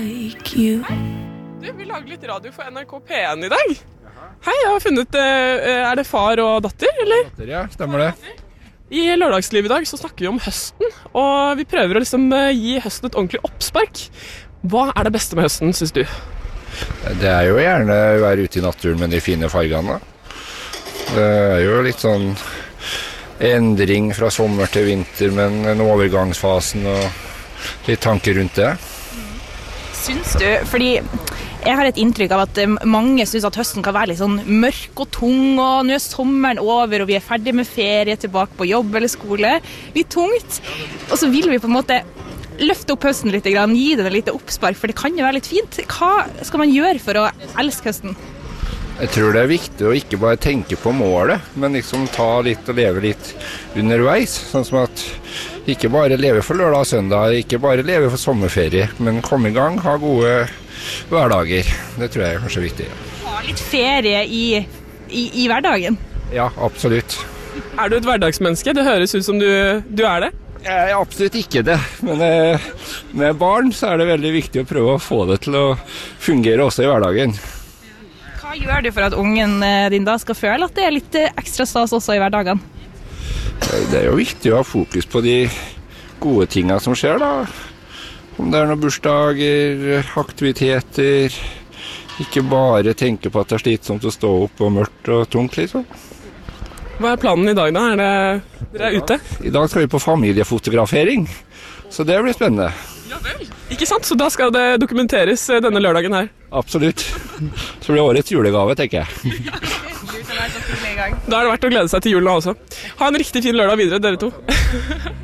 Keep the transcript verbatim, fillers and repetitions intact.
Like you. Du, vi lager litt radio for N R K P en i dag. Hei, jeg har funnet, eh, er det far og datter, eller? Datter, ja, stemmer det. I lørdagsliv i dag så snakker vi om høsten, og vi prøver å liksom eh, gi høsten et ordentlig oppspark. Hva er det beste med høsten, synes du? Det er jo gjerne å være ute i naturen med de fine fargene. Det er jo litt sånn endring fra sommer til vinter, men en overgangsfasen og litt tanker rundt det. Syns du? Fordi jeg har et inntrykk av at mange synes at høsten kan være litt sånn mørk og tung, og nå er sommeren over, og vi er ferdig med ferie, tilbake på jobb eller skole. Litt tungt. Og så vil vi på en måte løfte opp høsten litt, gi den et lite oppspark, for det kan jo være litt fint. Hva skal man gjøre for å elske høsten? Jeg tror det er viktig å ikke bare tenke på målet, men liksom ta litt og leve litt underveis. Sånn som at ikke bare leve for lørdag og søndag, ikke bare leve for sommerferie, men komme i gang, ha gode hverdager. Det tror jeg er kanskje viktig. Ha litt ferie i, i, i hverdagen? Ja, absolutt. Er du et hverdagsmenneske? Det høres ut som du, du er det. Jeg er absolutt ikke det, men eh, med barn så er det veldig viktig å prøve å få det til å fungere også i hverdagen. Hva gjør du for at ungen din da skal føle at det er litt ekstra stas også i hverdagen? Det er jo viktig å ha fokus på de gode tingene som skjer da. Om det er noen bursdager, aktiviteter, ikke bare tenke på at det er slitsomt å stå opp og mørkt og tungt liksom. Hva er planen i dag da? Er det, dere er ute? I dag skal vi på familiefotografering, så det blir spennende. Ja vel. Ikke sant? Så da skal det dokumenteres denne lørdagen her. Absolutt. Så blir årets julegave, tenker jeg. Da er det verdt å glede seg til julen også. Ha en riktig fin lørdag videre, dere to.